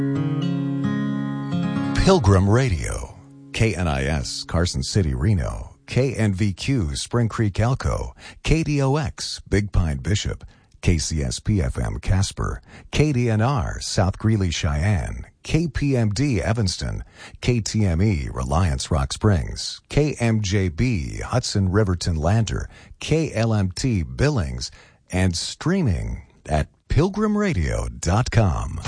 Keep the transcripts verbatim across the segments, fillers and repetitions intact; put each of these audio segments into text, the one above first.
Pilgrim Radio, K N I S, Carson City, Reno, K N V Q, Spring Creek, Elko, K D O X, Big Pine, Bishop, K C S P F M, Casper, K D N R, South Greeley, Cheyenne, K P M D, Evanston, K T M E, Reliance, Rock Springs, K M J B, Hudson, Riverton, Lander, K L M T, Billings, and streaming at pilgrim radio dot com.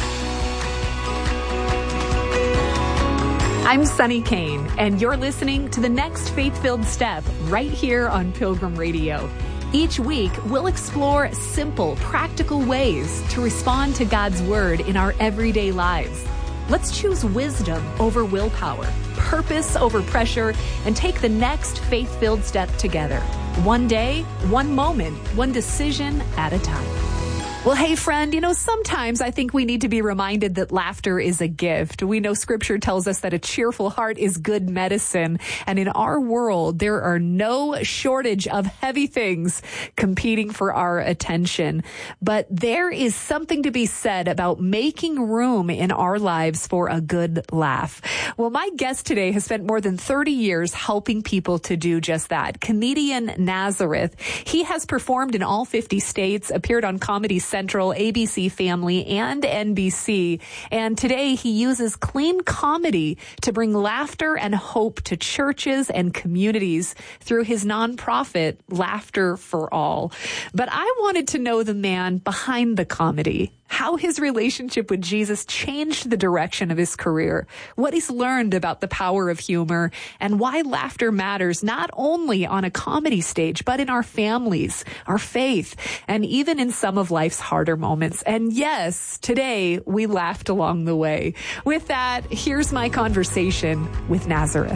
I'm Sunny Kane, and you're listening to the next Faith-Filled Step right here on Pilgrim Radio. Each week, we'll explore simple, practical ways to respond to God's Word in our everyday lives. Let's choose wisdom over willpower, purpose over pressure, and take the next faith-filled step together. One day, one moment, one decision at a time. Well, hey, friend, you know, sometimes I think we need to be reminded that laughter is a gift. We know Scripture tells us that a cheerful heart is good medicine. And in our world, there are no shortage of heavy things competing for our attention. But there is something to be said about making room in our lives for a good laugh. Well, my guest today has spent more than thirty years helping people to do just that. Comedian Nazareth. He has performed in all fifty states, appeared on Comedy Central, A B C Family, and N B C. And today he uses clean comedy to bring laughter and hope to churches and communities through his nonprofit, Laughter for All. But I wanted to know the man behind the comedy, how his relationship with Jesus changed the direction of his career, what he's learned about the power of humor, and why laughter matters not only on a comedy stage, but in our families, our faith, and even in some of life's harder moments. And yes, today we laughed along the way. With that, here's my conversation with Nazareth.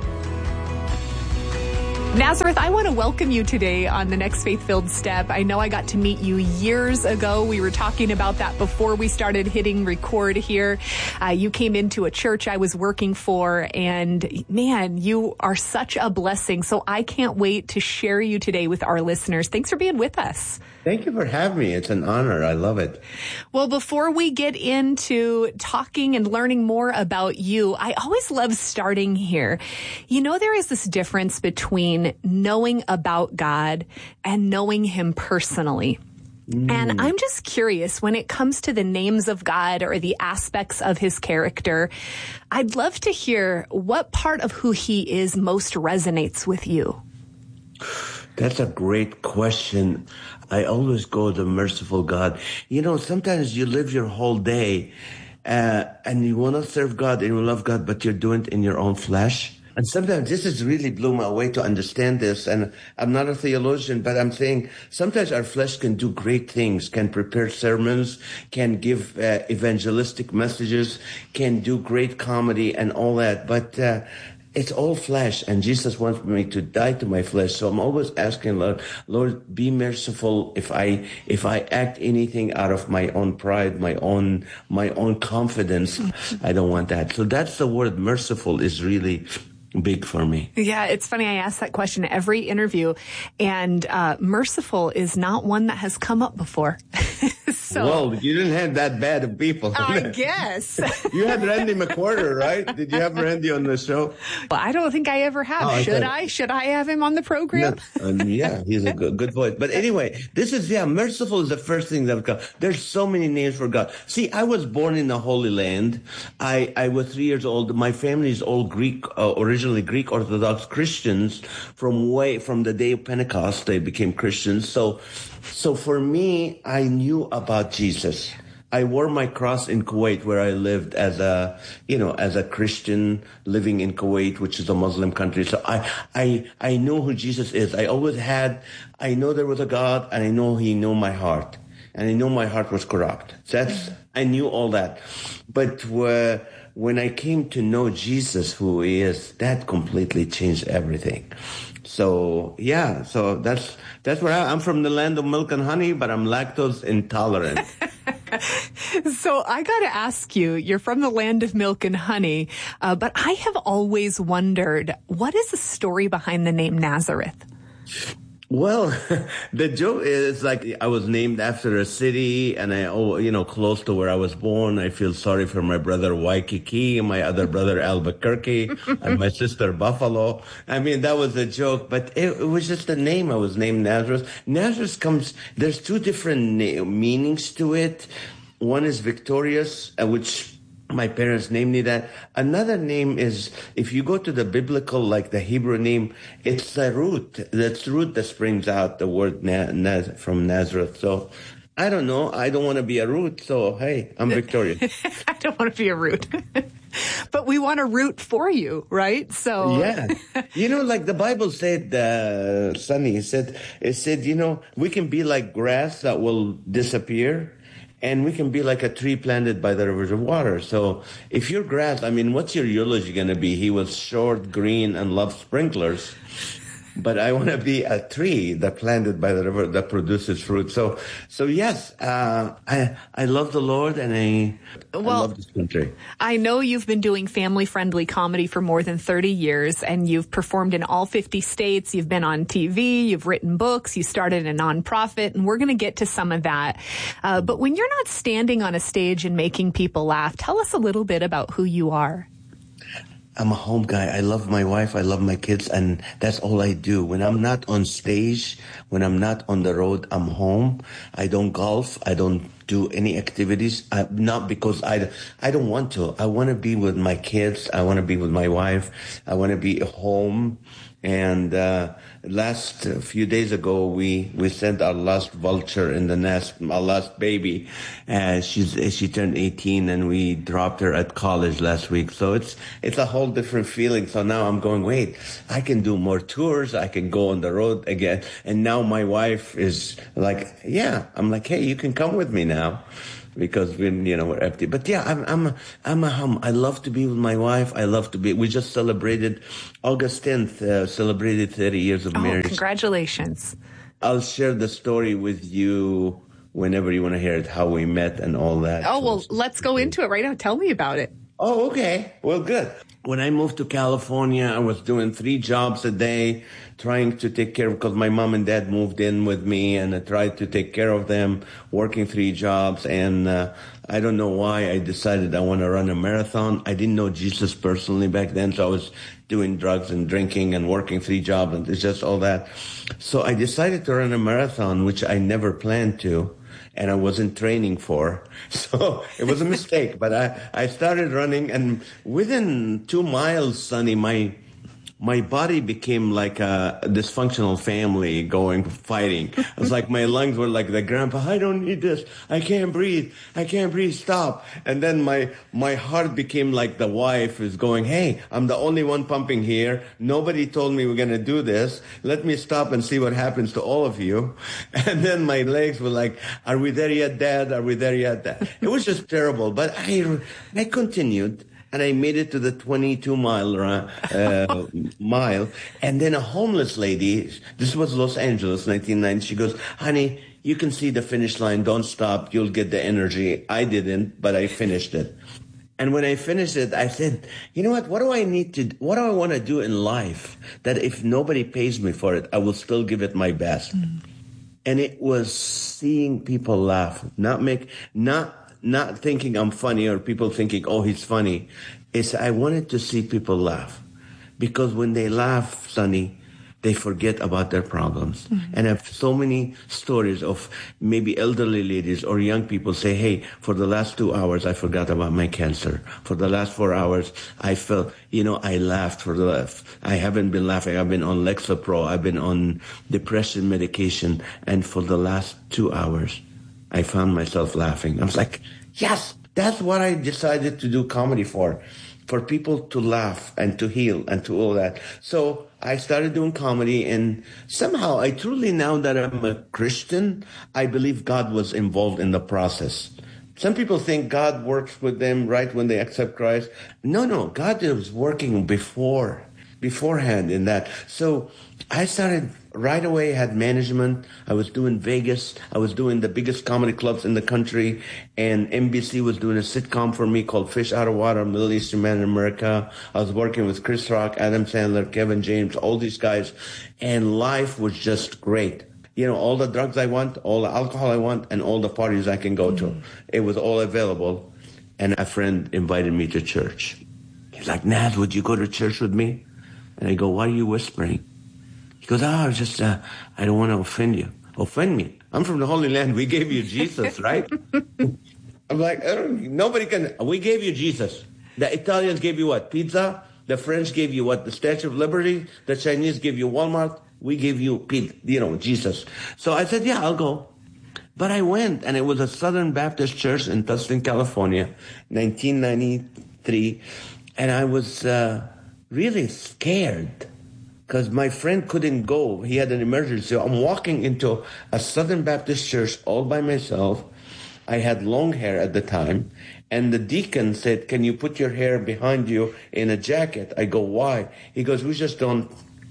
Nazareth, I want to welcome you today on the next Faith-Filled Step. I know I got to meet you years ago. We were talking about that before we started hitting record here. Uh, you came into a church I was working for, and man, you are such a blessing. So I can't wait to share you today with our listeners. Thanks for being with us. Thank you for having me. It's an honor. I love it. Well, before we get into talking and learning more about you, I always love starting here. You know, there is this difference between knowing about God and knowing Him personally. Mm. And I'm just curious, when it comes to the names of God or the aspects of His character, I'd love to hear what part of who He is most resonates with you. That's a great question. I always go to merciful God. You know, sometimes you live your whole day uh, and you want to serve God and you love God, but you're doing it in your own flesh. And sometimes this has really blew my way to understand this. And I'm not a theologian, but I'm saying sometimes our flesh can do great things, can prepare sermons, can give uh, evangelistic messages, can do great comedy and all that. But uh, it's all flesh, and Jesus wants me to die to my flesh. So I'm always asking, Lord, Lord, be merciful if I if I act anything out of my own pride, my own my own confidence. I don't want that. So that's the word merciful is really big for me. Yeah, it's funny. I ask that question every interview, and uh, merciful is not one that has come up before. So, well, you didn't have that bad of people. I guess. You had Randy McWhorter, right? Did you have Randy on the show? Well, I don't think I ever have. Oh, Should I, I? Should I have him on the program? No, um, yeah, he's a good, good voice. But anyway, this is, yeah, merciful is the first thing that comes. There's so many names for God. See, I was born in the Holy Land. I, I was three years old. My family is all Greek, uh, originally Greek Orthodox Christians from way, from the day of Pentecost, they became Christians. So, So for me, I knew about Jesus. I wore my cross in Kuwait, where I lived as a, you know, as a Christian living in Kuwait, which is a Muslim country. So I, I, I know who Jesus is. I always had, I know there was a God, and I know He knew my heart, and I know my heart was corrupt. That's, I knew all that. But uh, when I came to know Jesus, who He is, that completely changed everything. So, yeah, so that's, that's where I, I'm from the land of milk and honey, but I'm lactose intolerant. So I got to ask you, you're from the land of milk and honey, uh, but I have always wondered, what is the story behind the name Nazareth? Well, the joke is like I was named after a city and I, oh, you know, close to where I was born. I feel sorry for my brother Waikiki, my other brother Albuquerque, and my sister Buffalo. I mean, that was a joke, but it, it was just a name. I was named Nazareth. Nazareth comes, there's two different na- meanings to it. One is victorious, uh, which my parents named me that. Another name is, if you go to the biblical, like the Hebrew name, it's the root. That's root that springs out the word na- Naz- from Nazareth. So I don't know. I don't want to be a root. So, hey, I'm victorious. I don't want to be a root. But we want to root for you, right? So yeah, you know, like the Bible said, uh, Sonny, it said, it said, you know, we can be like grass that will disappear. And we can be like a tree planted by the rivers of water. So if you're grass, I mean, what's your eulogy going to be? He was short, green, and loved sprinklers. But I want to be a tree that planted by the river that produces fruit. So, so yes, uh, I I love the Lord and I, well, I love this country. I know you've been doing family-friendly comedy for more than thirty years, and you've performed in all fifty states. You've been on T V, you've written books, you started a nonprofit, and we're going to get to some of that. Uh, but when you're not standing on a stage and making people laugh, tell us a little bit about who you are. I'm a home guy. I love my wife. I love my kids. And that's all I do. When I'm not on stage, when I'm not on the road, I'm home. I don't golf. I don't do any activities. I, not because I, I don't want to. I want to be with my kids. I want to be with my wife. I want to be home. And uh last uh, few days ago, we we sent our last vulture in the nest, our last baby. Uh, she's she turned eighteen, and we dropped her at college last week. So it's it's a whole different feeling. So now I'm going, wait, I can do more tours. I can go on the road again. And now my wife is like, yeah. I'm like, hey, you can come with me now. Because we, you know, we're empty. But yeah, I'm, I'm, I'm a hum. I love to be with my wife. I love to be. We just celebrated August tenth. Uh, celebrated thirty years of oh, marriage. Congratulations! I'll share the story with you whenever you want to hear it, how we met and all that. Oh well, let's go into it right now. Tell me about it. Oh, okay. Well, good. When I moved to California, I was doing three jobs a day, trying to take care of, because my mom and dad moved in with me, and I tried to take care of them, working three jobs. And uh, I don't know why I decided I want to run a marathon. I didn't know Jesus personally back then, so I was doing drugs and drinking and working three jobs, and it's just all that. So I decided to run a marathon, which I never planned to. And I wasn't training for. So it was a mistake. But I, I started running, and within two miles, Sonny, my my body became like a dysfunctional family going, fighting. It was like my lungs were like the grandpa, I don't need this. I can't breathe. I can't breathe. Stop. And then my, my heart became like the wife is going, hey, I'm the only one pumping here. Nobody told me we're going to do this. Let me stop and see what happens to all of you. And then my legs were like, are we there yet, Dad? Are we there yet, Dad? It was just terrible. But I, I continued. And I made it to the twenty-two mile uh, mile. And then a homeless lady, this was Los Angeles, nineteen ninety, she goes, honey, you can see the finish line. Don't stop. You'll get the energy. I didn't, but I finished it. And when I finished it, I said, you know what? What do I need to, what do I want to do in life that if nobody pays me for it, I will still give it my best? Mm. And it was seeing people laugh, not make, not, Not thinking I'm funny or people thinking, oh, he's funny. It's I wanted to see people laugh. Because when they laugh, Sonny, they forget about their problems. Mm-hmm. And I have so many stories of maybe elderly ladies or young people say, hey, for the last two hours, I forgot about my cancer. For the last four hours, I felt, you know, I laughed for the last. I haven't been laughing. I've been on Lexapro. I've been on depression medication. And for the last two hours, I found myself laughing. I was like, yes, that's what I decided to do comedy for, for people to laugh and to heal and to all that. So I started doing comedy, and somehow I truly, now that I'm a Christian, I believe God was involved in the process. Some people think God works with them right when they accept Christ. No, no, God was working before, beforehand in that. So I started right away had management. I was doing Vegas. I was doing the biggest comedy clubs in the country. And N B C was doing a sitcom for me called Fish Out of Water, Middle Eastern Man in America. I was working with Chris Rock, Adam Sandler, Kevin James, all these guys. And life was just great. You know, all the drugs I want, all the alcohol I want, and all the parties I can go mm-hmm. to. It was all available. And a friend invited me to church. He's like, Naz, would you go to church with me? And I go, why are you whispering? He goes, oh, just, uh, I don't want to offend you. Offend me? I'm from the Holy Land. We gave you Jesus, right? I'm like, I don't, nobody can. We gave you Jesus. The Italians gave you what? Pizza? The French gave you what? The Statue of Liberty? The Chinese gave you Walmart? We gave you, pizza, you know, Jesus. So I said, yeah, I'll go. But I went, and it was a Southern Baptist church in Tustin, California, nineteen ninety-three. And I was uh, really scared because my friend couldn't go. He had an emergency. So I'm walking into a Southern Baptist church all by myself. I had long hair at the time. And the deacon said, can you put your hair behind you in a jacket? I go, why? He goes, we just don't,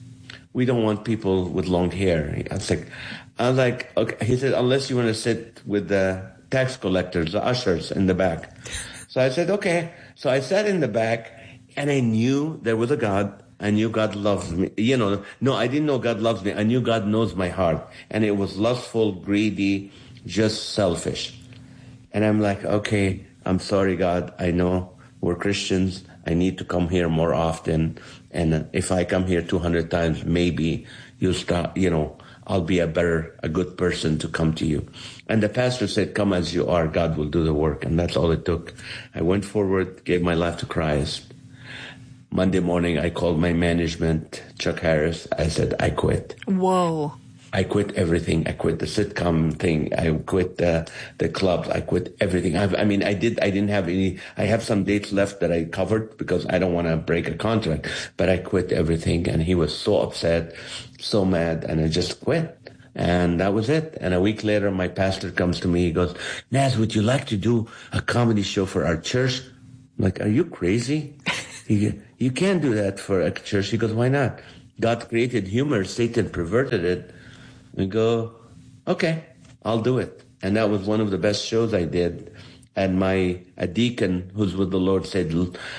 we don't want people with long hair. I was like, I was like, okay. He said, unless you want to sit with the tax collectors, the ushers in the back. So I said, okay. So I sat in the back, and I knew there was a God. I knew God loves me. You know, no, I didn't know God loves me. I knew God knows my heart. And it was lustful, greedy, just selfish. And I'm like, okay, I'm sorry, God. I know we're Christians. I need to come here more often. And if I come here two hundred times, maybe you'll start, you know, I'll be a better, a good person to come to you. And the pastor said, come as you are, God will do the work. And that's all it took. I went forward, gave my life to Christ. Monday morning, I called my management, Chuck Harris. I said, I quit. Whoa. I quit everything. I quit the sitcom thing. I quit the, the clubs. I quit everything. I've, I mean, I did, I didn't have any, I have some dates left that I covered because I don't want to break a contract, but I quit everything. And he was so upset, so mad, and I just quit. And that was it. And a week later, my pastor comes to me. He goes, Naz, would you like to do a comedy show for our church? I'm like, are you crazy? He, you can't do that for a church. He goes, why not? God created humor. Satan perverted it. We go, okay, I'll do it. And that was one of the best shows I did. And my a deacon who's with the Lord said,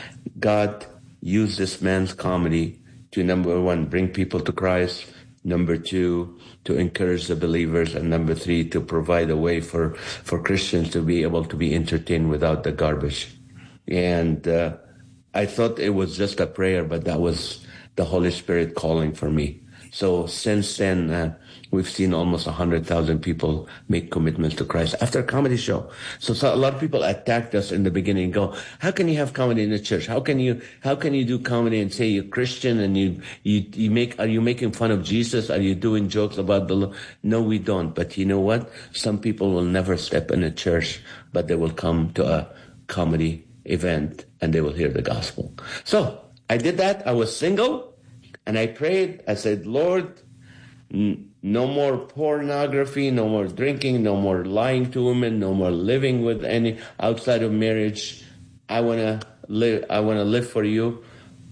God used this man's comedy to, number one, bring people to Christ. Number two, to encourage the believers. And number three, to provide a way for, for Christians to be able to be entertained without the garbage. And uh, I thought it was just a prayer, but that was the Holy Spirit calling for me. So since then, uh, we've seen almost one hundred thousand people make commitments to Christ after a comedy show. So, so a lot of people attacked us in the beginning and go, how can you have comedy in the church? How can you, how can you do comedy and say you're Christian and you, you, you make, are you making fun of Jesus? Are you doing jokes about the Lord? No, we don't. But you know what? Some people will never step in a church, but they will come to a comedy event and they will hear the gospel. So I did that. I was single. And I prayed, I said, Lord, n- no more pornography, no more drinking, no more lying to women, no more living with any outside of marriage. I want to live, I want to live for you.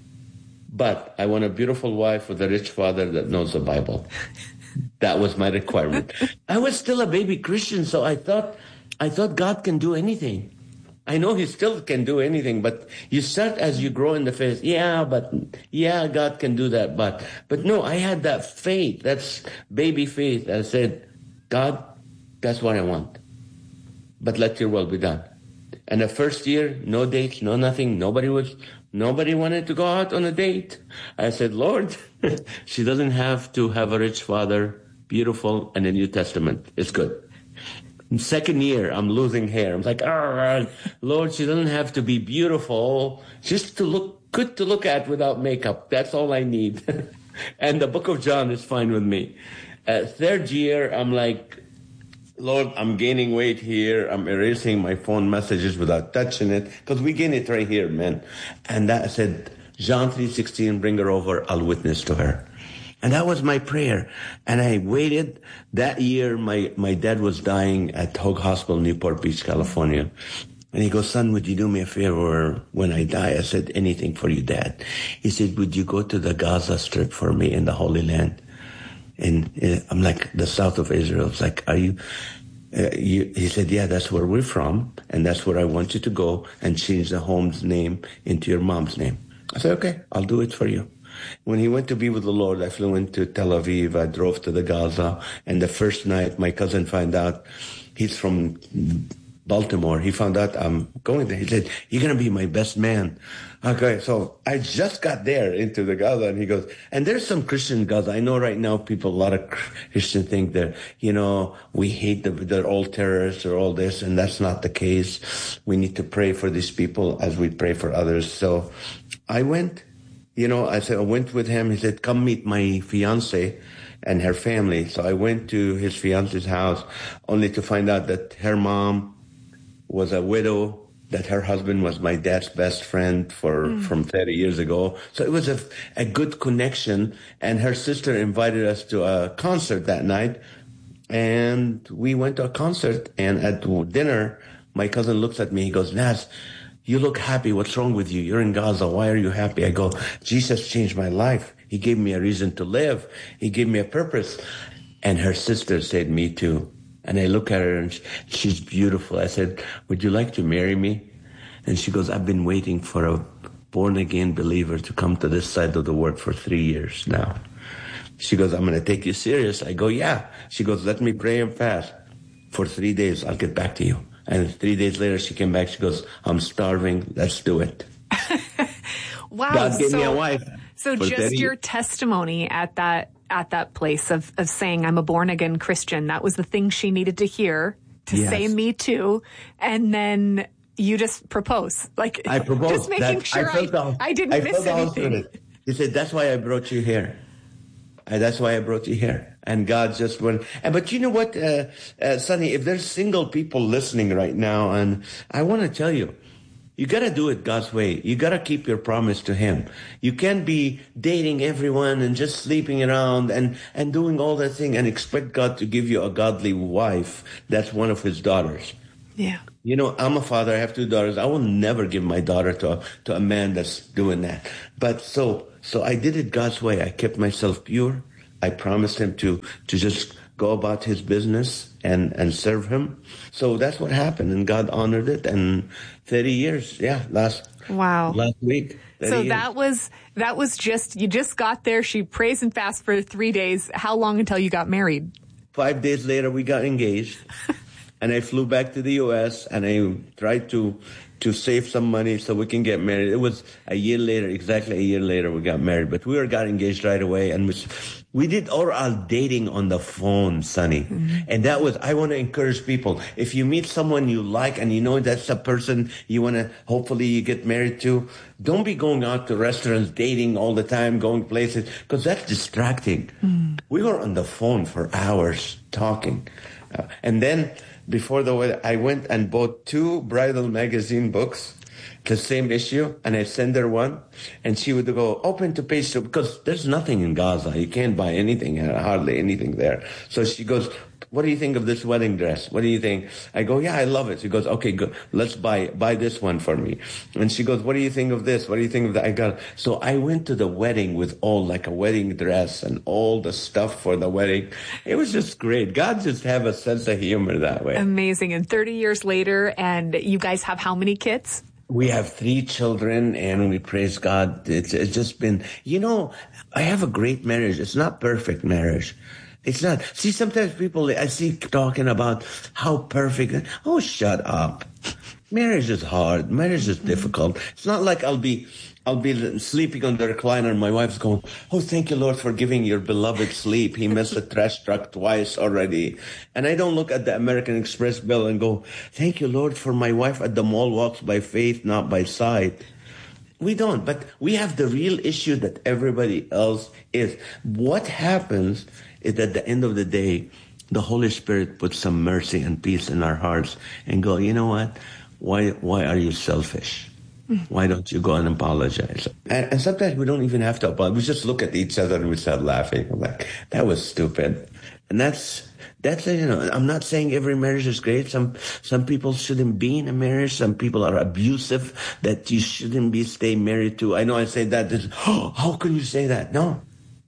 But I want a beautiful wife with a rich father that knows the Bible. That was my requirement. I was still a baby Christian, so I thought, I thought God can do anything. I know he still can do anything, but you start as you grow in the faith. Yeah, but yeah, God can do that. But, but no, I had that faith. That's baby faith. I said, God, that's what I want. But let your will be done. And the first year, no dates, no nothing. Nobody was, nobody wanted to go out on a date. I said, Lord, she doesn't have to have a rich father, beautiful, and a New Testament. It's good. Second year, I'm losing hair. I'm like, oh, Lord, she doesn't have to be beautiful, just to look good to look at without makeup. That's all I need. And the book of John is fine with me. Uh, third year, I'm like, Lord, I'm gaining weight here. I'm erasing my phone messages without touching it, because we gain it right here, man. And that I said, John three sixteen, bring her over. I'll witness to her. And that was my prayer. And I waited. That year, my, my dad was dying at Hoag Hospital, Newport Beach, California. And he goes, son, would you do me a favor when I die? I said, anything for you, Dad. He said, would you go to the Gaza Strip for me in the Holy Land? And uh, I'm like, the south of Israel. It's like, are you, uh, you? He said, yeah, that's where we're from. And that's where I want you to go and change the home's name into your mom's name. I said, okay, I'll do it for you. When he went to be with the Lord, I flew into Tel Aviv. I drove to the Gaza. And the first night, my cousin found out he's from Baltimore. He found out I'm going there. He said, you're going to be my best man. Okay, so I just got there into the Gaza, and he goes, and there's some Christian Gaza. I know right now people, a lot of Christians think that, you know, we hate them, they're all terrorists or all this, and that's not the case. We need to pray for these people as we pray for others. So I went, you know, I said, I went with him. He said, come meet my fiance and her family. So I went to his fiance's house only to find out that her mom was a widow, that her husband was my dad's best friend for mm. from thirty years ago. So it was a, a good connection. And her sister invited us to a concert that night. And we went to a concert. And at dinner, my cousin looks at me. He goes, Naz, you look happy. What's wrong with you? You're in Gaza. Why are you happy? I go, Jesus changed my life. He gave me a reason to live. He gave me a purpose. And her sister said, me too. And I look at her, and she's beautiful. I said, would you like to marry me? And she goes, I've been waiting for a born-again believer to come to this side of the world for three years now. She goes, I'm going to take you serious. I go, yeah. She goes, let me pray and fast for three days. I'll get back to you. And three days later, she came back. She goes, I'm starving. Let's do it. Wow. God gave so, me a wife. So just your testimony at that at that place of, of saying I'm a born-again Christian, that was the thing she needed to hear to yes. say me too. And then you just propose. Like, I proposed. Just making that, sure I, I, I didn't I miss anything. He said, that's why I brought you here. And that's why I brought you here. And God just went. And, but you know what, uh, uh, Sonny, if there's single people listening right now, and I want to tell you, you got to do it God's way. You got to keep your promise to him. You can't be dating everyone and just sleeping around and, and doing all that thing and expect God to give you a godly wife that's one of his daughters. Yeah. You know, I'm a father. I have two daughters. I will never give my daughter to a, to a man that's doing that. But so, so I did it God's way. I kept myself pure. I promised him to, to just go about his business and, and serve him. So that's what happened. And God honored it. And thirty years. Yeah. Last, wow. Last week. So years. that was, that was just, you just got there. She prays and fasts for three days. How long until you got married? Five days later, we got engaged. And I flew back to the U S and I tried to to save some money so we can get married. It was a year later, exactly a year later, we got married. But we were got engaged right away, and we, we did all our dating on the phone, Sonny. Mm-hmm. And that was, I want to encourage people. If you meet someone you like and you know that's a person you want to, hopefully you get married to, don't be going out to restaurants, dating all the time, going places, because that's distracting. Mm. We were on the phone for hours talking. Uh, and then before the wedding, I went and bought two bridal magazine books, the same issue, and I sent her one, and she would go, open to page two, because there's nothing in Gaza. You can't buy anything, hardly anything there. So she goes, what do you think of this wedding dress? What do you think? I go, yeah, I love it. She goes, okay, good. Let's buy, buy this one for me. And she goes, what do you think of this? What do you think of that? I got, so I went to the wedding with all like a wedding dress and all the stuff for the wedding. It was just great. God just have a sense of humor that way. Amazing. And thirty years later, and you guys have how many kids? We have three children, and we praise God. It's, it's just been, you know, I have a great marriage. It's not perfect marriage. It's not. See, sometimes people, I see talking about how perfect. Oh, shut up. Marriage is hard. Marriage is difficult. It's not like I'll be, I'll be sleeping on the recliner and my wife's going, oh, thank you, Lord, for giving your beloved sleep. He missed the trash truck twice already. And I don't look at the American Express bill and go, thank you, Lord, for my wife at the mall walks by faith, not by sight. We don't, but we have the real issue that everybody else is. What happens is at the end of the day, the Holy Spirit puts some mercy and peace in our hearts and go, you know what? Why, why are you selfish? Why don't you go and apologize? And, and sometimes we don't even have to apologize. We just look at each other and we start laughing. I'm like, that was stupid. And that's, that's, you know, I'm not saying every marriage is great. Some, some people shouldn't be in a marriage. Some people are abusive that you shouldn't be stay married to. I know I say that. This, oh, how can you say that? No.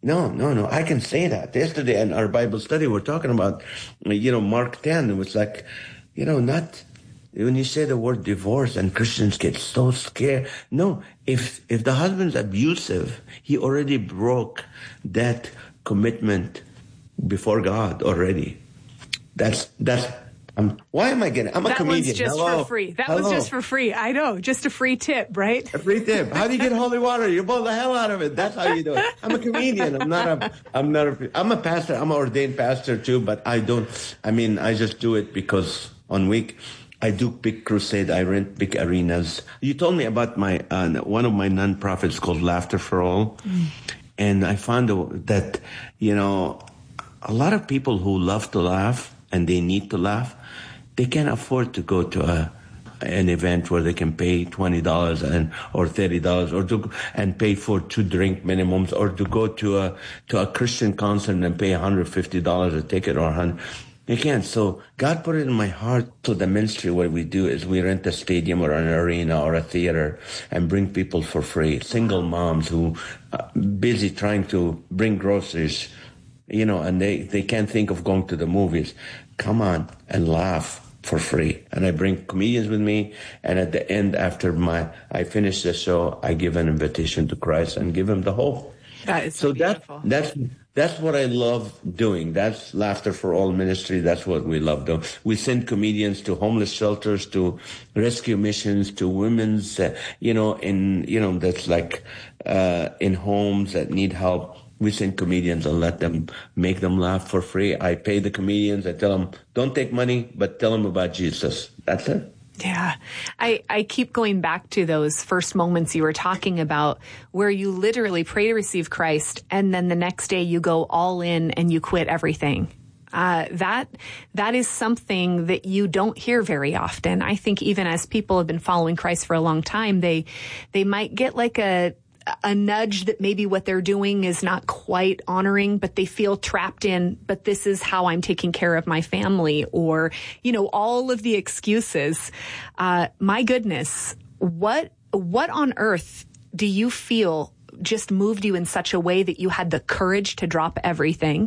No, no, no. I can say that. Yesterday in our Bible study, we're talking about, you know, Mark ten. It was like, you know, not when you say the word divorce and Christians get so scared. No, if if the husband's abusive, he already broke that commitment before God already. That's that's. Um, why am I getting? I'm a that comedian. That was just Hello. for free. That Hello. was just for free. I know, just a free tip, right? A free tip. How do you get holy water? You boil the hell out of it. That's how you do it. I'm a comedian. I'm not a. I'm not a. I'm a pastor. I'm an ordained pastor too. But I don't. I mean, I just do it because on week I do big crusade. I rent big arenas. You told me about my uh, one of my nonprofits called Laughter for All, mm. and I found that you know a lot of people who love to laugh and they need to laugh. They can't afford to go to a, an event where they can pay twenty dollars and or thirty dollars or to and pay for two drink minimums, or to go to a to a Christian concert and pay one hundred fifty dollars a ticket or one hundred. They can't. So God put it in my heart. So the ministry, what we do is we rent a stadium or an arena or a theater and bring people for free. Single moms who are busy trying to bring groceries, you know, and they, they can't think of going to the movies. Come on and laugh for free. And I bring comedians with me, and at the end, after my I finish the show, I give an invitation to Christ and give him the hope. That is so, so beautiful. That, that's that's what I love doing. That's Laughter for All ministry. That's what we love doing. We send comedians to homeless shelters, to rescue missions, to women's, uh, you know, in you know that's like uh, in homes that need help. We send comedians and let them make them laugh for free. I pay the comedians. I tell them, don't take money, but tell them about Jesus. That's it. Yeah. I, I keep going back to those first moments you were talking about where you literally pray to receive Christ, and then the next day you go all in and you quit everything. Uh, that, that is something that you don't hear very often. I think even as people have been following Christ for a long time, they, they might get like a, a nudge that maybe what they're doing is not quite honoring, but they feel trapped in, but this is how I'm taking care of my family, or, you know, all of the excuses. Uh, my goodness, what, what on earth do you feel just moved you in such a way that you had the courage to drop everything?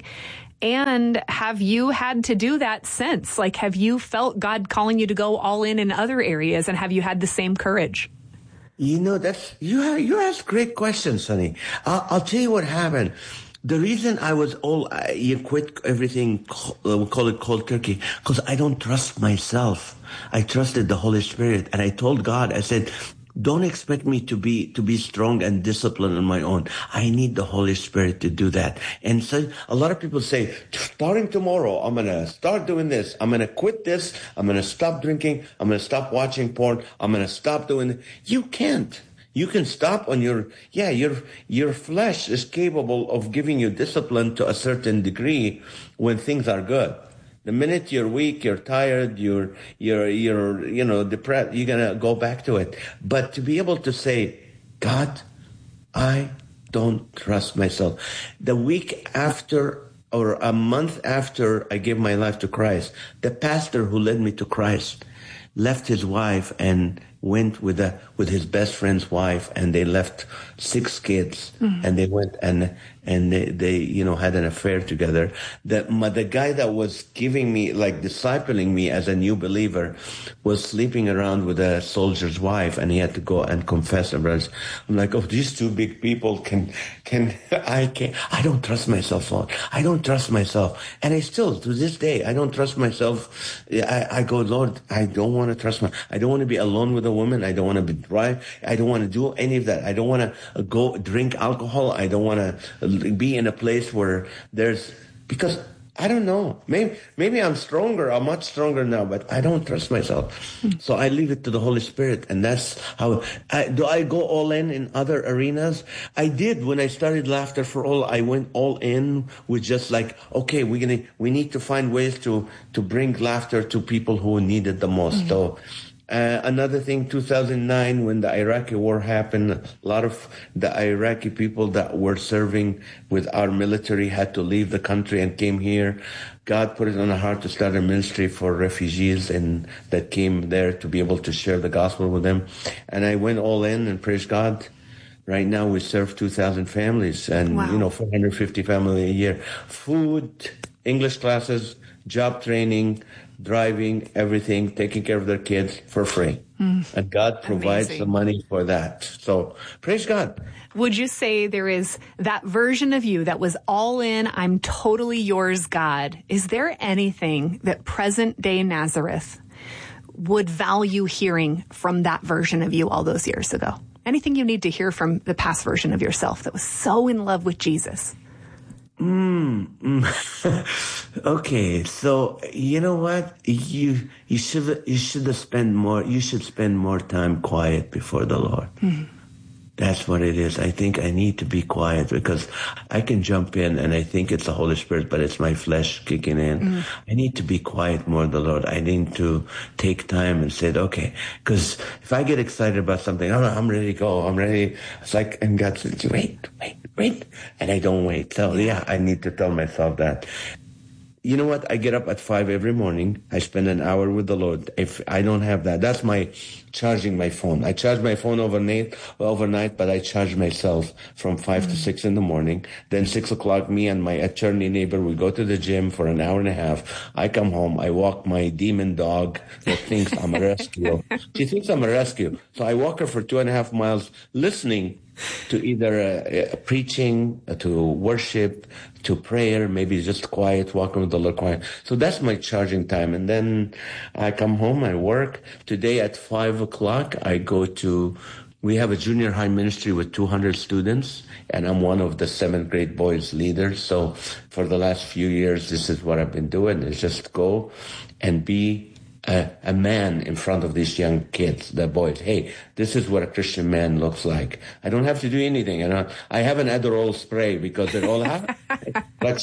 And have you had to do that since? Like, have you felt God calling you to go all in in other areas, and have you had the same courage? You know, that's, you have, you ask great questions, Sonny. I'll, I'll tell you what happened. The reason I was all, I, you quit everything, uh, we call it cold turkey, because I don't trust myself. I trusted the Holy Spirit, and I told God, I said, don't expect me to be, to be strong and disciplined on my own. I need the Holy Spirit to do that. And so a lot of people say, starting tomorrow, I'm going to start doing this. I'm going to quit this. I'm going to stop drinking. I'm going to stop watching porn. I'm going to stop doing it. You can't. You can stop on your, yeah, your, your flesh is capable of giving you discipline to a certain degree when things are good. The minute you're weak, you're tired, you're, you're, you're, you know, depressed, you're going to go back to it. But to be able to say, God, I don't trust myself. The week after, or a month after I gave my life to Christ, the pastor who led me to Christ left his wife and went with a, with his best friend's wife, and they left six kids, mm-hmm. and they went and, and they, they, you know, had an affair together. That my, the guy that was giving me, like discipling me as a new believer, was sleeping around with a soldier's wife, and he had to go and confess. And I'm like, oh, these two big people can, can, I can't, I don't trust myself, Lord. I don't trust myself. And I still, to this day, I don't trust myself. I, I go, Lord, I don't want to trust my, I don't want to be alone with a woman. I don't want to be dry. I don't want to do any of that. I don't want to go drink alcohol. I don't want to be in a place where there's, because I don't know. Maybe, maybe I'm stronger. I'm much stronger now, but I don't trust myself. So I leave it to the Holy Spirit. And that's how, I, do I go all in in other arenas? I did. When I started Laughter for All, I went all in with just like, okay, we're going to, we need to find ways to, to bring laughter to people who need it the most. Mm-hmm. So, Uh, another thing, two thousand nine, when the Iraqi war happened, a lot of the Iraqi people that were serving with our military had to leave the country and came here. God put it on our heart to start a ministry for refugees and that came there to be able to share the gospel with them. And I went all in, and praise God. Right now we serve two thousand families and, wow. you know, four hundred fifty families a year. Food, English classes, job training, driving, everything, taking care of their kids for free. Mm. And God provides Amazing. the money for that. So praise God. Would you say there is that version of you that was all in, I'm totally yours, God? Is there anything that present day Nazareth would value hearing from that version of you all those years ago? Anything you need to hear from the past version of yourself that was so in love with Jesus? Mm, mm. Okay, so you know what? You you should you should have spent more. You should spend more time quiet before the Lord. Mm. That's what it is. I think I need to be quiet because I can jump in and I think it's the Holy Spirit, but it's my flesh kicking in. Mm. I need to be quiet more, the Lord. I need to take time and say, okay, because if I get excited about something, oh, I'm ready to go. I'm ready. It's like, and God says, wait, wait, wait. And I don't wait. So yeah, I need to tell myself that. You know what? I get up at five every morning. I spend an hour with the Lord. If I don't have that, that's my charging my phone. I charge my phone overnight, overnight, but I charge myself from five mm-hmm. to six in the morning. Then six o'clock, me and my attorney neighbor, we go to the gym for an hour and a half. I come home. I walk my demon dog that thinks I'm a rescue. She thinks I'm a rescue. So I walk her for two and a half miles listening to either uh, uh, preaching, uh, to worship, to prayer, maybe just quiet, walking with the Lord quiet. So that's my charging time. And then I come home, I work. Today at five o'clock, I go to, we have a junior high ministry with two hundred students, and I'm one of the seventh grade boys leaders. So for the last few years, this is what I've been doing, is just go and be A, a man in front of these young kids, the boys. Hey, this is what a Christian man looks like. I don't have to do anything. And I, I have an Adderall spray because they're all have but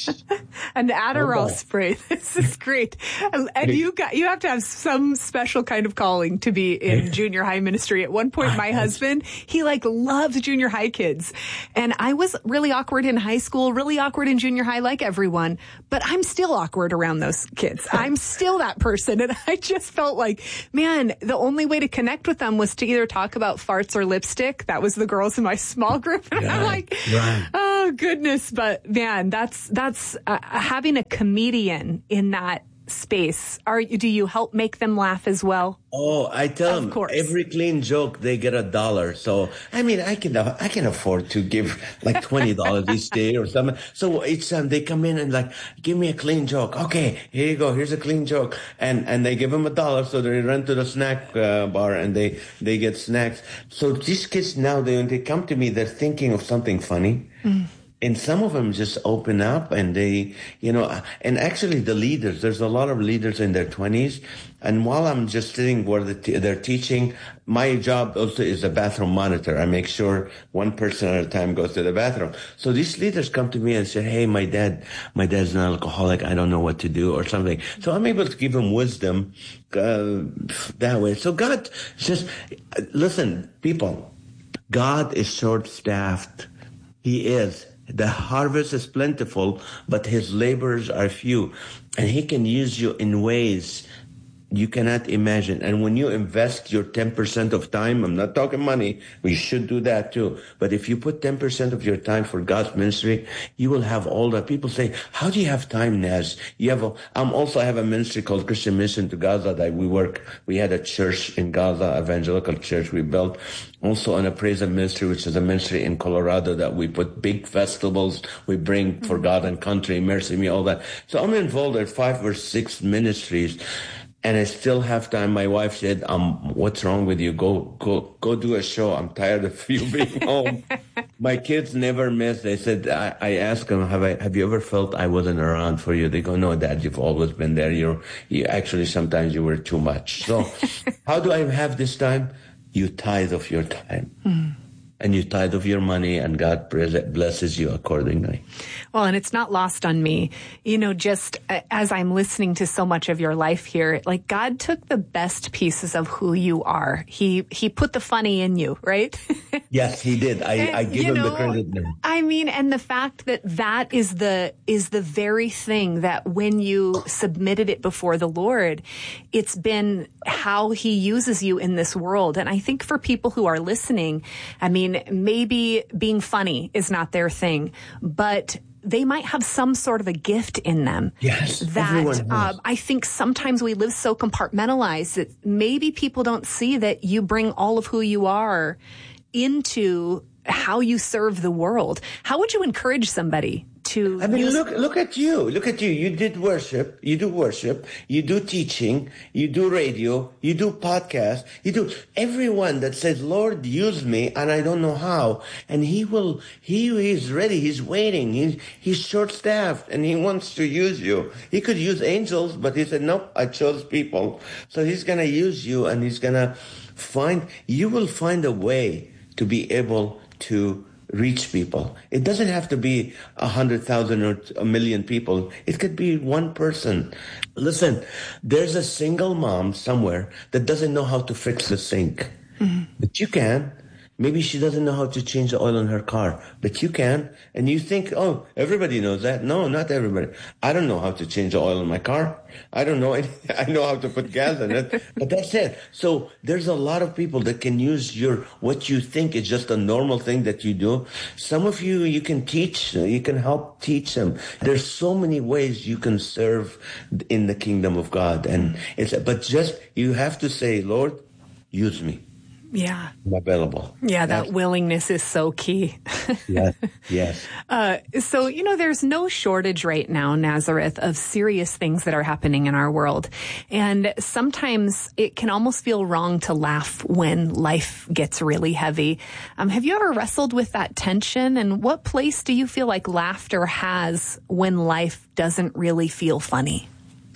an Adderall spray. This is great. And you got you have to have some special kind of calling to be in junior high ministry. At one point, my husband, he like loves junior high kids, and I was really awkward in high school, really awkward in junior high, like everyone. But I'm still awkward around those kids. I'm still that person, and I just felt like, man, the only way to connect with them was to either talk about farts or lipstick. That was the girls in my small group. And right, I'm like, right. oh, goodness. But, man, that's that's uh, having a comedian in that space. Are do you help make them laugh as well? Oh, I tell them every clean joke they get a dollar. So I mean, I can I can afford to give like twenty dollars each day or something. So each time they come in and like, give me a clean joke. Okay, here you go. Here's a clean joke, and and they give them a dollar. So they run to the snack uh, bar and they they get snacks. So these kids now, they when they come to me, they're thinking of something funny. Mm. And some of them just open up and they, you know, and actually the leaders, there's a lot of leaders in their twenties. And while I'm just sitting where they're teaching, my job also is a bathroom monitor. I make sure one person at a time goes to the bathroom. So these leaders come to me and say, hey, my dad, my dad's an alcoholic. I don't know what to do or something. So I'm able to give them wisdom uh, that way. So God says, listen, people, God is short-staffed. He is. The harvest is plentiful, but his laborers are few. And he can use you in ways you cannot imagine. And when you invest your ten percent of time, I'm not talking money, we should do that too. But if you put ten percent of your time for God's ministry, you will have all that. People say, how do you have time, Naz? You have a, I'm also I have a ministry called Christian Mission to Gaza that we work. We had a church in Gaza, evangelical church we built. Also on a praise and ministry, which is a ministry in Colorado that we put big festivals. We bring for God and country, Mercy Me, all that. So I'm involved in five or six ministries. And I still have time. My wife said, um, what's wrong with you? Go, go, go do a show. I'm tired of you being home. My kids never miss. They said, I, I asked them, have I, have you ever felt I wasn't around for you? They go, no, Dad, you've always been there. You're, you actually, sometimes you were too much. So how do I have this time? You tithe of your time. Mm. And you tithe of your money, and God blesses you accordingly. Well, and it's not lost on me, you know, just as I'm listening to so much of your life here, like God took the best pieces of who you are. He he put the funny in you, right? Yes, he did. I, and, I give him know, the credit there. I mean, and the fact that that is the is the very thing that when you submitted it before the Lord, it's been how he uses you in this world. And I think for people who are listening, I mean, and maybe being funny is not their thing, but they might have some sort of a gift in them. Yes, that uh, I think sometimes we live so compartmentalized that maybe people don't see that you bring all of who you are into how you serve the world. How would you encourage somebody to I mean, use- look, look at you. Look at you. You did worship. You do worship. You do teaching. You do radio. You do podcast. You do everyone that says, Lord, use me, and I don't know how. And he will, he is ready. He's waiting. He's, he's short-staffed, and he wants to use you. He could use angels, but he said, nope, I chose people. So he's going to use you, and he's going to find, you will find a way to be able to reach people. It doesn't have to be a hundred thousand or a million people. It could be one person. Listen, there's a single mom somewhere that doesn't know how to fix the sink. Mm-hmm. But you can. Maybe she doesn't know how to change the oil in her car, but you can. And you think, oh, everybody knows that. No, not everybody. I don't know how to change the oil in my car. I don't know. I know how to put gas in it, but that's it. So there's a lot of people that can use your, what you think is just a normal thing that you do. Some of you, you can teach, you can help teach them. There's so many ways you can serve in the kingdom of God. And it's, but just, you have to say, Lord, use me. Yeah. I'm available. Yeah, that yes. willingness is so key. yes, yes. Uh, so, you know, there's no shortage right now, Nazareth, of serious things that are happening in our world. And sometimes it can almost feel wrong to laugh when life gets really heavy. Um, have you ever wrestled with that tension? And what place do you feel like laughter has when life doesn't really feel funny?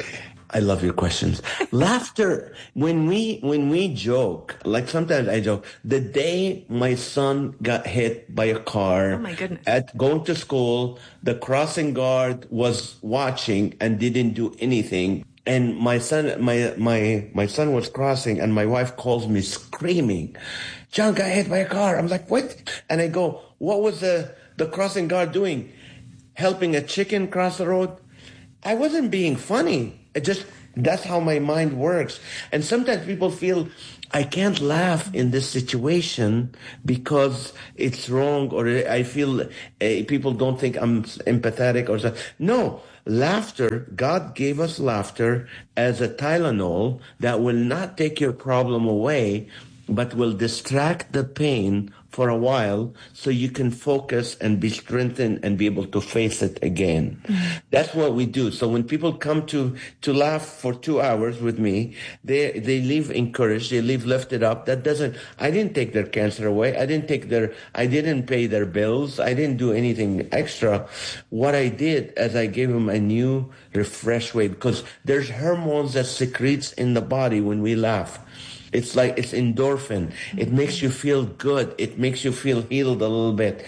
I love your questions. Laughter, when we, when we joke, like sometimes I joke, the day my son got hit by a car oh my goodness. at going to school, the crossing guard was watching and didn't do anything. And my son, my, my, my son was crossing and my wife calls me screaming, John got hit by a car. I'm like, what? And I go, what was the, the crossing guard doing? Helping a chicken cross the road? I wasn't being funny. It just, that's how my mind works. And sometimes people feel, I can't laugh in this situation because it's wrong, or I feel uh, people don't think I'm empathetic or something. No, laughter, God gave us laughter as a Tylenol that will not take your problem away, but will distract the pain for a while so you can focus and be strengthened and be able to face it again. Mm-hmm. That's what we do. So when people come to, to laugh for two hours with me, they, they leave encouraged, they leave lifted up. That doesn't, I didn't take their cancer away. I didn't take their, I didn't pay their bills. I didn't do anything extra. What I did is I gave them a new, refreshed way, because there's hormones that secretes in the body when we laugh. It's like, it's endorphin. It makes you feel good. It makes you feel healed a little bit.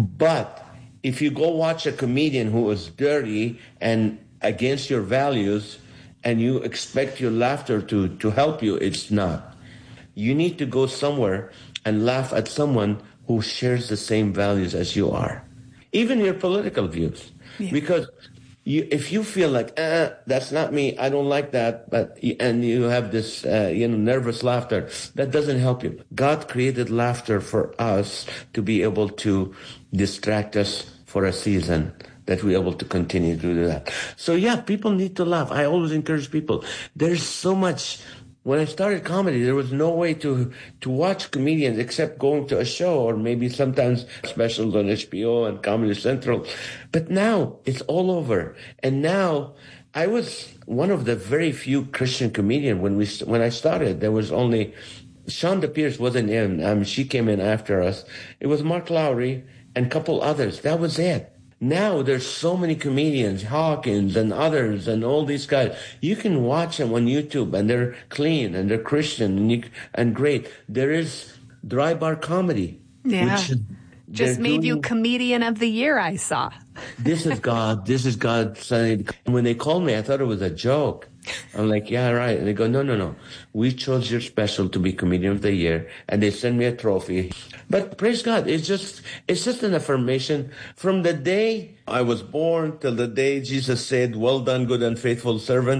But if you go watch a comedian who is dirty and against your values and you expect your laughter to, to help you, it's not. You need to go somewhere and laugh at someone who shares the same values as you are. Even your political views. Yeah. Because You, if you feel like, uh, that's not me, I don't like that, but, and you have this, uh, you know, nervous laughter, that doesn't help you. God created laughter for us to be able to distract us for a season, that we're able to continue to do that. So yeah, people need to laugh. I always encourage people. There's so much. When I started comedy, there was no way to to watch comedians except going to a show, or maybe sometimes specials on H B O and Comedy Central. But now it's all over. And now I was one of the very few Christian comedians when we when I started. There was only Shonda Pierce wasn't in. Um, she came in after us. It was Mark Lowry and a couple others. That was it. Now there's so many comedians, Hawkins and others and all these guys. You can watch them on YouTube and they're clean and they're Christian and, you, and great. There is Dry Bar Comedy. Yeah. Which just made doing, you Comedian of the Year, I saw. This is God. This is God. And when they called me, I thought it was a joke. I'm like, yeah, right. And they go, no, no, no. We chose your special to be Comedian of the Year. And they send me a trophy. But praise God, it's just, it's just an affirmation. From the day I was born till the day Jesus said, well done, good and faithful servant,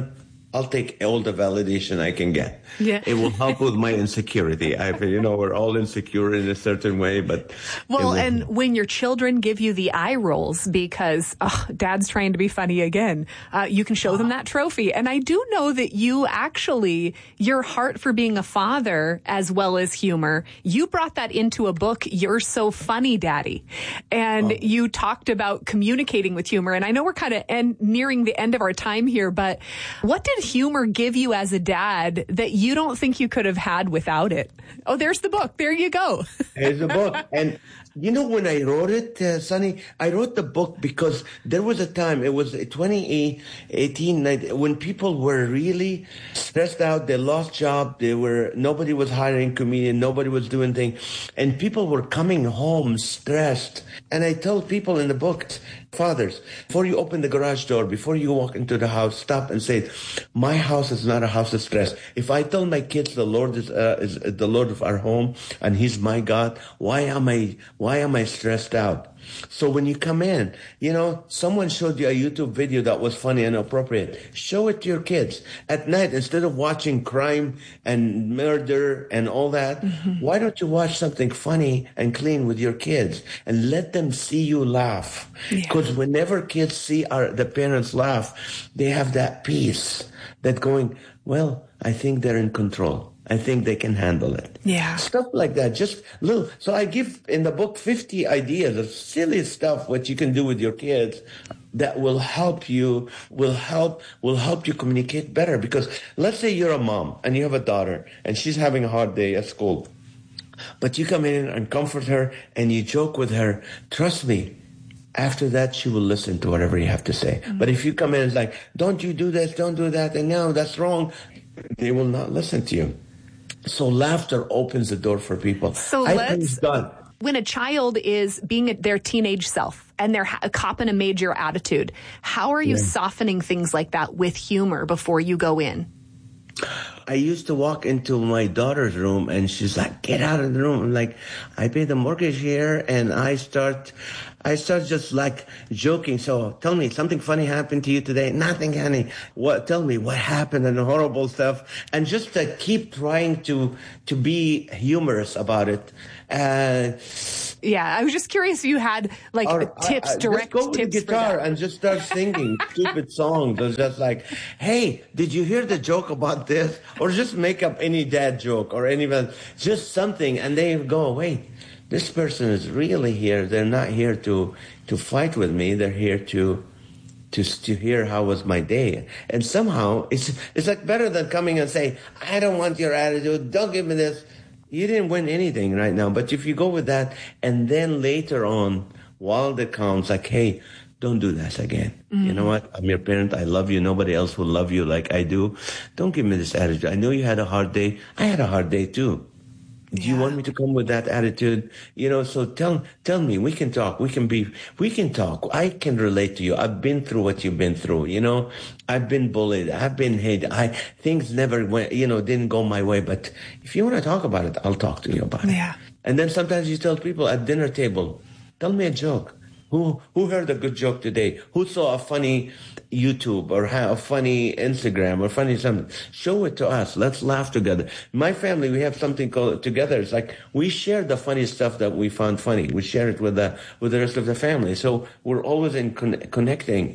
I'll take all the validation I can get. Yeah. It will help with my insecurity. I, you know, we're all insecure in a certain way, but. Well, and when your children give you the eye rolls because oh, dad's trying to be funny again, uh, you can show them that trophy. And I do know that you actually, your heart for being a father as well as humor, you brought that into a book, You're So Funny, Daddy. And oh. you talked about communicating with humor. And I know we're kind of en- nearing the end of our time here, but what did humor give you as a dad that you don't think you could have had without it? Oh, there's the book. There you go. There's the book. And you know, when I wrote it, uh, Sonny, I wrote the book because there was a time, it was twenty eighteen, when people were really stressed out. They lost job. They were, nobody was hiring comedian. Nobody was doing things. And people were coming home stressed. And I told people in the book, fathers, before you open the garage door, before you walk into the house, stop and say, my house is not a house of stress. If I tell my kids the Lord is, uh, is the Lord of our home and he's my God, why am I, why am I stressed out? So when you come in, you know, someone showed you a YouTube video that was funny and appropriate. Show it to your kids at night instead of watching crime and murder and all that. Mm-hmm. Why don't you watch something funny and clean with your kids and let them see you laugh? Because yeah. whenever kids see our, the parents laugh, they have that peace that going, well, I think they're in control. I think they can handle it. Yeah. Stuff like that. Just little. So I give in the book fifty ideas of silly stuff what you can do with your kids that will help you, will help, will help you communicate better. Because let's say you're a mom and you have a daughter and she's having a hard day at school, but you come in and comfort her and you joke with her. Trust me, after that, she will listen to whatever you have to say. Mm-hmm. But if you come in and it's like, don't you do this, don't do that, and no, that's wrong, they will not listen to you. So laughter opens the door for people. So I let's, think it's done. When a child is being their teenage self and they're ha- copping a major attitude, how are you yeah. softening things like that with humor before you go in? I used to walk into my daughter's room and she's like, get out of the room. I'm like, I pay the mortgage here, and I start, I start just like joking. So tell me, something funny happened to you today? Nothing, honey. What? Tell me what happened and horrible stuff. And just to keep trying to, to be humorous about it. Uh, yeah, I was just curious if you had like or, tips, uh, direct just go tips with the guitar for that. And just start singing stupid songs. It's just like, hey, did you hear the joke about this? Or just make up any dad joke or anyone, just something, and they go, wait, this person is really here. They're not here to to fight with me. They're here to to to hear how was my day. And somehow it's it's like better than coming and say, I don't want your attitude. Don't give me this. You didn't win anything right now. But if you go with that, and then later on, while it counts, like, hey, don't do that again. Mm-hmm. You know what? I'm your parent. I love you. Nobody else will love you like I do. Don't give me this attitude. I know you had a hard day. I had a hard day too. Do yeah. you want me to come with that attitude? You know, so tell tell me. We can talk. We can be. We can talk. I can relate to you. I've been through what you've been through. You know, I've been bullied. I've been hated. I things never went. You know, didn't go my way. But if you want to talk about it, I'll talk to you about it. Yeah. And then sometimes you tell people at dinner table, tell me a joke. Who who heard a good joke today? Who saw a funny YouTube or a funny Instagram or funny something? Show it to us. Let's laugh together. My family, we have something called together. It's like we share the funny stuff that we found funny. We share it with the with the rest of the family. So we're always in con- connecting.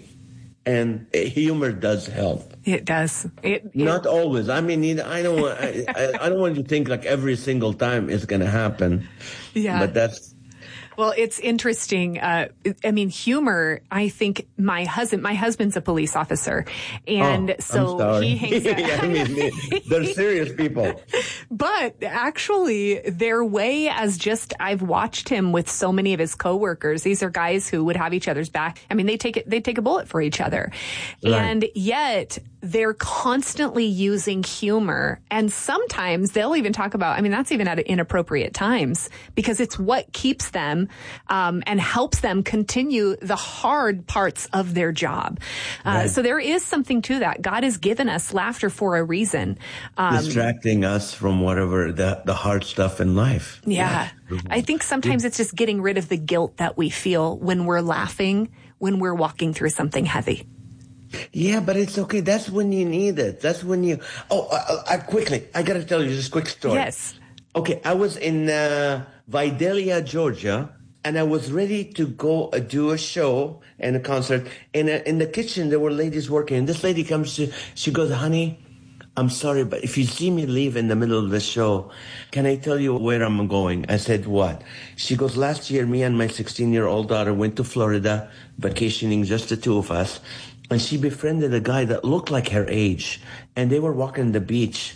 And humor does help. It does. It, it Not always. I mean, I don't want. I, I don't want you to think like every single time it's going to happen. Yeah. But that's. Well, it's interesting. Uh, I mean, humor, I think my husband, my husband's a police officer. And oh, so he hangs out. yeah, I mean, they're serious people. But actually, their way as just, I've watched him with so many of his coworkers. These are guys who would have each other's back. I mean, they take it, they take a bullet for each other. Right. And yet they're constantly using humor. And sometimes they'll even talk about, I mean, that's even at inappropriate times because it's what keeps them Um, and helps them continue the hard parts of their job. Uh, right. So there is something to that. God has given us laughter for a reason. Um, Distracting us from whatever the, the hard stuff in life. Yeah. yeah. I think sometimes it's just getting rid of the guilt that we feel when we're laughing, when we're walking through something heavy. Yeah, but it's okay. That's when you need it. That's when you... Oh, uh, uh, quickly, I got to tell you just a quick story. Yes. Okay, I was in uh, Vidalia, Georgia, and I was ready to go uh, do a show and a concert. And uh, in the kitchen, there were ladies working. And this lady comes to... She goes, honey, I'm sorry, but if you see me leave in the middle of the show, can I tell you where I'm going? I said, what? She goes, last year, me and my sixteen-year-old daughter went to Florida, vacationing, just the two of us. And she befriended a guy that looked like her age. And they were walking the beach.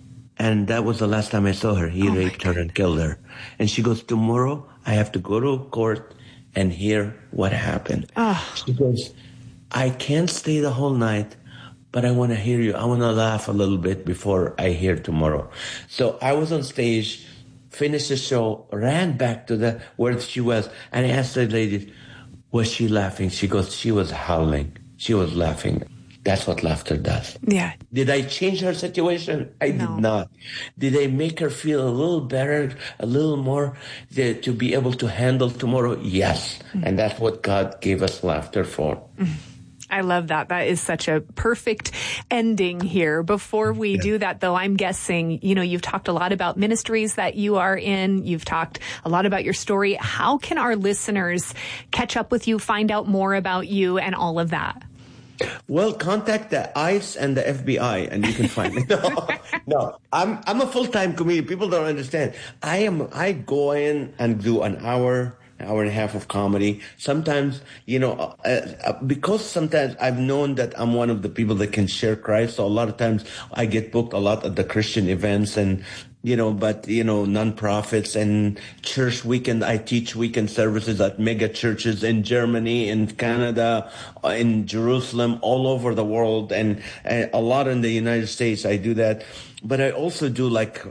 And that was the last time I saw her. He oh raped her and killed her. And she goes, tomorrow I have to go to court and hear what happened. Oh. She goes, I can't stay the whole night, but I want to hear you. I want to laugh a little bit before I hear tomorrow. So I was on stage, finished the show, ran back to the where she was, and I asked the lady, was she laughing? She goes, she was howling. She was laughing. That's what laughter does. Yeah. Did I change her situation? I no. did not. Did I make her feel a little better, a little more the, to be able to handle tomorrow? Yes. Mm-hmm. And that's what God gave us laughter for. Mm-hmm. I love that. That is such a perfect ending here. Before we yeah. do that, though, I'm guessing, you know, you've talked a lot about ministries that you are in. You've talked a lot about your story. How can our listeners catch up with you, find out more about you and all of that? Well, contact the ICE and the F B I, and you can find me. No, no, I'm I'm a full-time comedian. People don't understand. I am. I go in and do an hour, an hour and a half of comedy. Sometimes, you know, uh, uh, because sometimes I've known that I'm one of the people that can share Christ. So a lot of times I get booked a lot at the Christian events and. You know, but, you know, nonprofits and church weekend. I teach weekend services at mega churches in Germany, in Canada, in Jerusalem, all over the world, and, and a lot in the United States. I do that. But I also do like,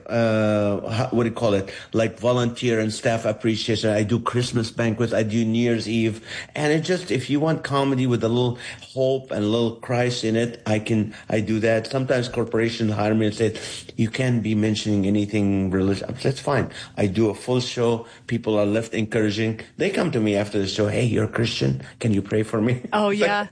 uh, what do you call it? Like volunteer and staff appreciation. I do Christmas banquets. I do New Year's Eve. And it just, if you want comedy with a little hope and a little Christ in it, I can, I do that. Sometimes corporations hire me and say, you can't be mentioning anything religious. I said, it's fine. I do a full show. People are left encouraging. They come to me after the show. Hey, you're a Christian. Can you pray for me? Oh, yeah.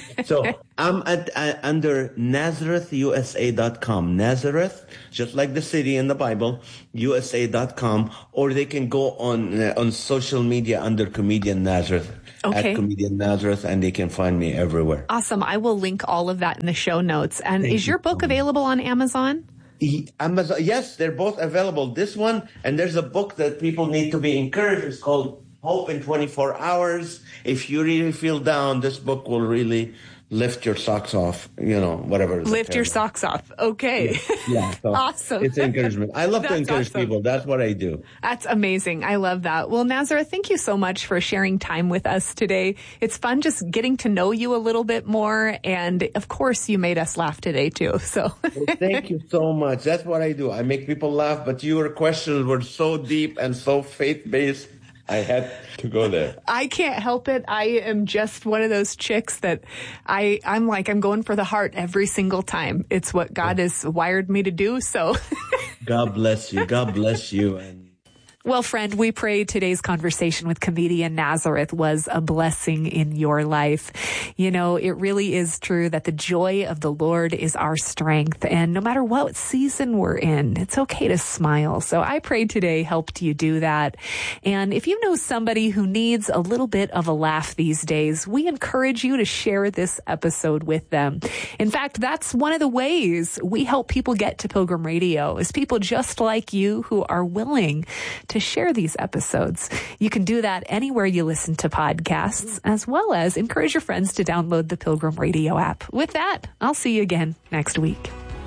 So I'm at, uh, under Nazareth U S A dot com. Nazareth. Just like the city in the Bible, U S A dot com, or they can go on uh, on social media under Comedian Nazareth, okay. at Comedian Nazareth, and they can find me everywhere. Awesome. I will link all of that in the show notes. And Thank is your book you. available on Amazon? Amazon? Yes, they're both available. This one, and there's a book that people need to be encouraged. It's called Hope in twenty-four hours. If you really feel down, this book will really lift your socks off, you know, whatever. Lift your socks off. Okay. Yeah. yeah so awesome. It's encouragement. I love to encourage awesome. people. That's what I do. That's amazing. I love that. Well, Nazareth, thank you so much for sharing time with us today. It's fun just getting to know you a little bit more. And of course, you made us laugh today too. So well, thank you so much. That's what I do. I make people laugh, but your questions were so deep and so faith-based. I had to go there. I can't help it. I am just one of those chicks that I, I'm like, I'm going for the heart every single time. It's what God has wired me to do. So God bless you. God bless you. And well, friend, we pray today's conversation with comedian Nazareth was a blessing in your life. You know, it really is true that the joy of the Lord is our strength. And no matter what season we're in, it's okay to smile. So I pray today helped you do that. And if you know somebody who needs a little bit of a laugh these days, we encourage you to share this episode with them. In fact, that's one of the ways we help people get to Pilgrim Radio is people just like you who are willing to share these episodes. You can do that anywhere you listen to podcasts, as well as encourage your friends to download the Pilgrim Radio app. With that, I'll see you again next week.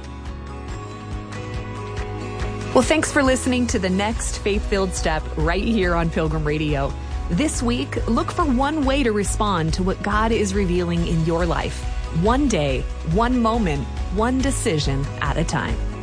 Well, thanks for listening to the next Faith-Filled Step right here on Pilgrim Radio. This week, look for one way to respond to what God is revealing in your life. One day, one moment, one decision at a time.